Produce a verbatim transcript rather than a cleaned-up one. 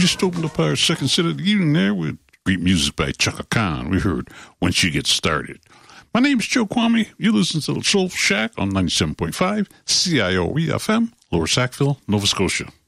just opened up our second set of the evening there with great music by Chaka Khan. We heard When She Gets Started. My name is Joe Kwame. You listen to the Soul Shack on ninety-seven point five C I O E F M, Lower Sackville, Nova Scotia.